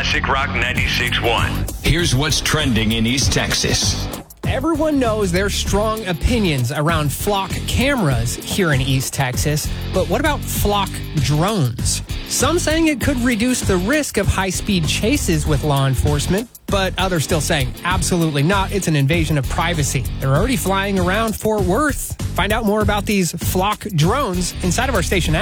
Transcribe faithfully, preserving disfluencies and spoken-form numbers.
Classic Rock ninety-six point one. Here's what's trending in East Texas. Everyone knows there's strong opinions around flock cameras here in East Texas, but what about flock drones? Some saying it could reduce the risk of high-speed chases with law enforcement, but others still saying absolutely not. It's an invasion of privacy. They're already flying around Fort Worth. Find out more about these flock drones inside of our station app.